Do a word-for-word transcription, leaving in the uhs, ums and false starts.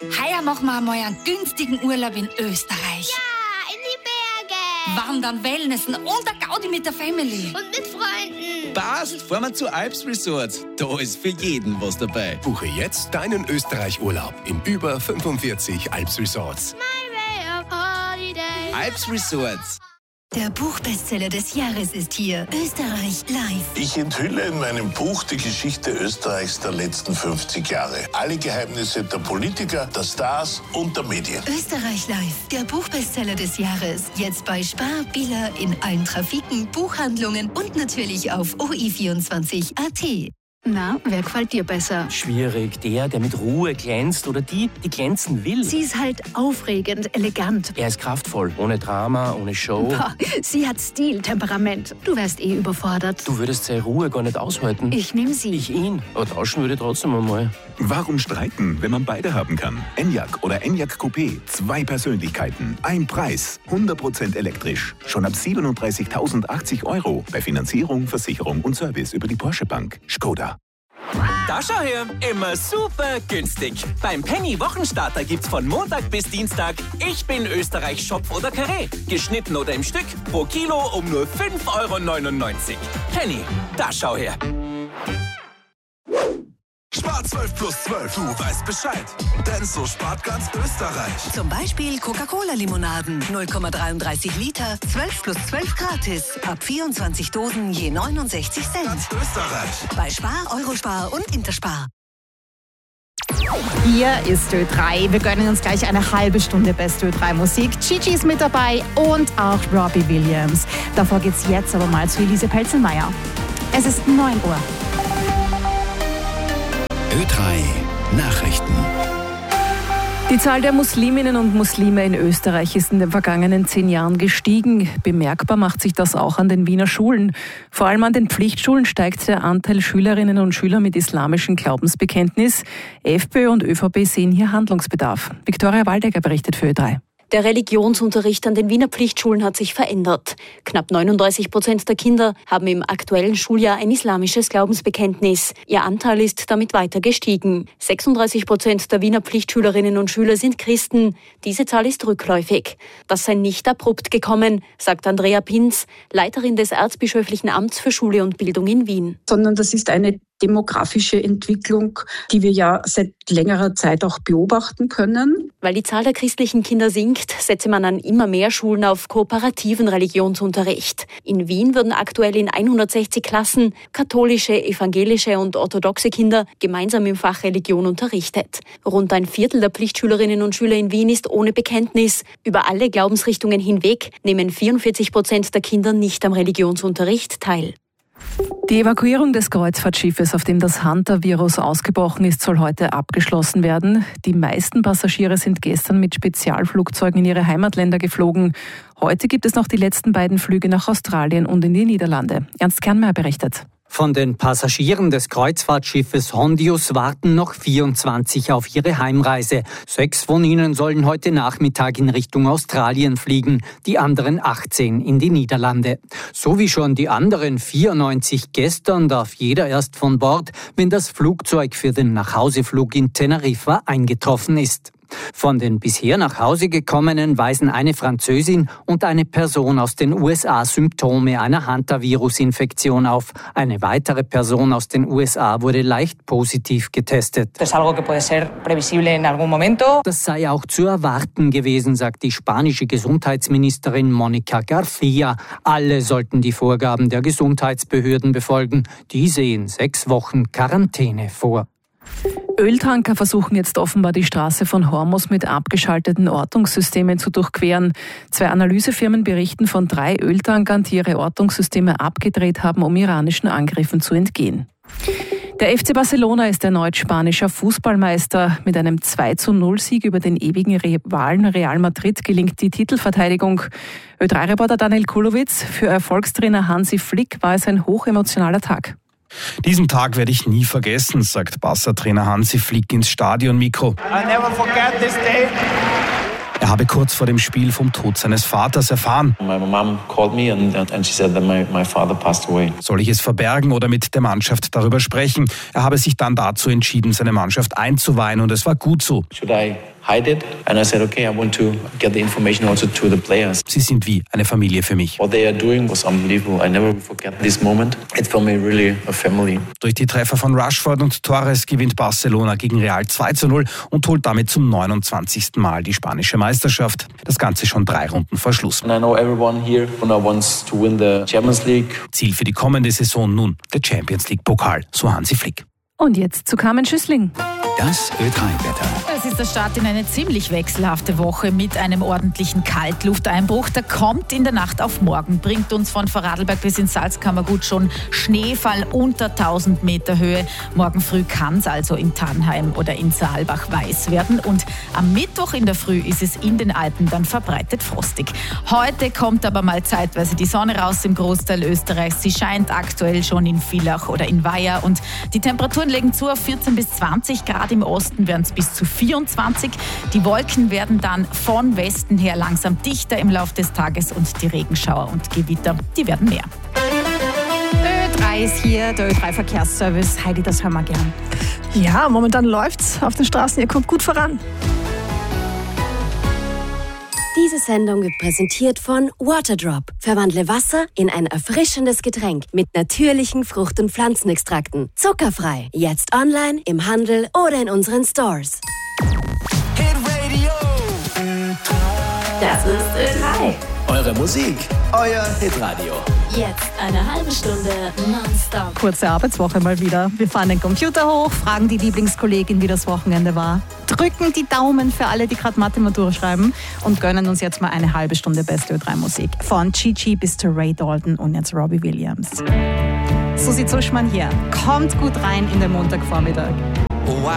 Heuer machen wir einmal einen günstigen Urlaub in Österreich. Ja, in die Berge. Wandern, Wellnessen und eine Gaudi mit der Family. Und mit Freunden. Passt, fahren wir zu Alps Resorts. Da ist für jeden was dabei. Buche jetzt deinen Österreich-Urlaub in über fünfundvierzig Alps Resorts. My way of holiday. Alps Resorts. Der Buchbestseller des Jahres ist hier. Österreich live. Ich enthülle in meinem Buch die Geschichte Österreichs der letzten fünfzig Jahre. Alle Geheimnisse der Politiker, der Stars und der Medien. Österreich live. Der Buchbestseller des Jahres. Jetzt bei Spar, Billa, in allen Trafiken, Buchhandlungen und natürlich auf o i vierundzwanzig punkt a t. Na, wer gefällt dir besser? Schwierig. Der, der mit Ruhe glänzt oder die, die glänzen will. Sie ist halt aufregend, elegant. Er ist kraftvoll, ohne Drama, ohne Show. Boah, sie hat Stil, Temperament. Du wärst eh überfordert. Du würdest seine Ruhe gar nicht aushalten. Ich nehme sie. Ich ihn. Aber tauschen würde trotzdem einmal. Warum streiten, wenn man beide haben kann? Enyaq oder Enyaq Coupé. Zwei Persönlichkeiten, ein Preis. hundert Prozent elektrisch. Schon ab siebenunddreißigtausendachtzig Euro. Bei Finanzierung, Versicherung und Service über die Porsche Bank. Skoda. Da schau her, immer super günstig. Beim Penny Wochenstarter gibt's von Montag bis Dienstag Ich bin Österreich Schopf oder Karree. Geschnitten oder im Stück, pro Kilo um nur fünf Euro neunundneunzig. Penny, da schau her. Spar zwölf plus zwölf, du weißt Bescheid. Denn so spart ganz Österreich. Zum Beispiel Coca-Cola-Limonaden. null Komma dreiunddreißig Liter, zwölf plus zwölf gratis. Ab vierundzwanzig Dosen je neunundsechzig Cent. Ganz Österreich. Bei Spar, Eurospar und Interspar. Hier ist Ö drei. Wir gönnen uns gleich eine halbe Stunde Best Ö drei Musik. Gigi ist mit dabei und auch Robbie Williams. Davor geht's jetzt aber mal zu Elise Pelzenmeier. Es ist neun Uhr. Ö drei Nachrichten. Die Zahl der Musliminnen und Muslime in Österreich ist in den vergangenen zehn Jahren gestiegen. Bemerkbar macht sich das auch an den Wiener Schulen. Vor allem an den Pflichtschulen steigt der Anteil Schülerinnen und Schüler mit islamischem Glaubensbekenntnis. FPÖ und ÖVP sehen hier Handlungsbedarf. Viktoria Waldecker berichtet für Ö drei. Der Religionsunterricht an den Wiener Pflichtschulen hat sich verändert. Knapp neununddreißig Prozent der Kinder haben im aktuellen Schuljahr ein islamisches Glaubensbekenntnis. Ihr Anteil ist damit weiter gestiegen. sechsunddreißig Prozent der Wiener Pflichtschülerinnen und Schüler sind Christen. Diese Zahl ist rückläufig. Das sei nicht abrupt gekommen, sagt Andrea Pinz, Leiterin des Erzbischöflichen Amts für Schule und Bildung in Wien. Sondern das ist eine demografische Entwicklung, die wir ja seit längerer Zeit auch beobachten können. Weil die Zahl der christlichen Kinder sinkt, setze man an immer mehr Schulen auf kooperativen Religionsunterricht. In Wien würden aktuell in hundertsechzig Klassen katholische, evangelische und orthodoxe Kinder gemeinsam im Fach Religion unterrichtet. Rund ein Viertel der Pflichtschülerinnen und Schüler in Wien ist ohne Bekenntnis. Über alle Glaubensrichtungen hinweg nehmen vierundvierzig Prozent der Kinder nicht am Religionsunterricht teil. Die Evakuierung des Kreuzfahrtschiffes, auf dem das Hunter-Virus ausgebrochen ist, soll heute abgeschlossen werden. Die meisten Passagiere sind gestern mit Spezialflugzeugen in ihre Heimatländer geflogen. Heute gibt es noch die letzten beiden Flüge nach Australien und in die Niederlande. Ernst Kernmeier berichtet. Von den Passagieren des Kreuzfahrtschiffes Hondius warten noch vierundzwanzig auf ihre Heimreise. Sechs von ihnen sollen heute Nachmittag in Richtung Australien fliegen, die anderen achtzehn in die Niederlande. So wie schon die anderen vierundneunzig gestern darf jeder erst von Bord, wenn das Flugzeug für den Nachhauseflug in Teneriffa eingetroffen ist. Von den bisher nach Hause gekommenen weisen eine Französin und eine Person aus den U S A Symptome einer Hantavirus-Infektion auf. Eine weitere Person aus den U S A wurde leicht positiv getestet. Das sei auch zu erwarten gewesen, sagt die spanische Gesundheitsministerin Mónica García. Alle sollten die Vorgaben der Gesundheitsbehörden befolgen. Die sehen sechs Wochen Quarantäne vor. Öltanker versuchen jetzt offenbar die Straße von Hormuz mit abgeschalteten Ortungssystemen zu durchqueren. Zwei Analysefirmen berichten von drei Öltankern, die ihre Ortungssysteme abgedreht haben, um iranischen Angriffen zu entgehen. Der F C Barcelona ist erneut spanischer Fußballmeister. Mit einem zwei zu null Sieg über den ewigen Rivalen Real Madrid gelingt die Titelverteidigung. Ö drei Reporter Daniel Kulowitz, für Erfolgstrainer Hansi Flick war es ein hochemotionaler Tag. Diesen Tag werde ich nie vergessen, sagt Barca-Trainer Hansi Flick ins Stadionmikro. I'll never forget this day. Er habe kurz vor dem Spiel vom Tod seines Vaters erfahren. My mom called me and, and she said that my, my father passed away. Soll ich es verbergen oder mit der Mannschaft darüber sprechen? Er habe sich dann dazu entschieden, seine Mannschaft einzuweihen und es war gut so. Should I hide it. And I said, okay, I want to get the information also to the players. Sie sind wie eine Familie für mich. What they are doing was unbelievable. I never forget this moment. It's for me really a family. Durch die Treffer von Rashford und Torres gewinnt Barcelona gegen Real zwei zu null und holt damit zum neunundzwanzigsten Mal die spanische Meisterschaft. Das Ganze schon drei Runden vor Schluss. And I know everyone here wants to win the Champions League. Ziel für die kommende Saison nun der Champions League Pokal, so Hansi Flick. Und jetzt zu Carmen Schüssling. Das Ö drei Wetter. Es ist der Start in eine ziemlich wechselhafte Woche mit einem ordentlichen Kaltlufteinbruch. Der kommt in der Nacht auf morgen, bringt uns von Vorarlberg bis ins Salzkammergut schon Schneefall unter tausend Meter Höhe. Morgen früh kann es also in Tannheim oder in Saalbach weiß werden. Und am Mittwoch in der Früh ist es in den Alpen dann verbreitet frostig. Heute kommt aber mal zeitweise die Sonne raus im Großteil Österreichs. Sie scheint aktuell schon in Villach oder in Weiher und die Temperaturen legen zu auf vierzehn bis zwanzig Grad. Im Osten werden es bis zu vierundzwanzig. Die Wolken werden dann von Westen her langsam dichter im Laufe des Tages und die Regenschauer und Gewitter, die werden mehr. Ö drei ist hier, der Ö drei Verkehrsservice. Heidi, das hören wir gern. Ja, momentan läuft's auf den Straßen. Ihr kommt gut voran. Diese Sendung wird präsentiert von Waterdrop. Verwandle Wasser in ein erfrischendes Getränk mit natürlichen Frucht- und Pflanzenextrakten. Zuckerfrei. Jetzt online, im Handel oder in unseren Stores. Das ist Ö drei. Eure Musik, euer Hitradio. Jetzt eine halbe Stunde nonstop. Kurze Arbeitswoche mal wieder. Wir fahren den Computer hoch, fragen die Lieblingskollegin, wie das Wochenende war, drücken die Daumen für alle, die gerade Mathe-Matura schreiben und gönnen uns jetzt mal eine halbe Stunde beste Ö drei Musik. Von Gigi bis zu Ray Dalton und jetzt Robbie Williams. Susi Zuschmann hier. Kommt gut rein in den Montagvormittag. Oh,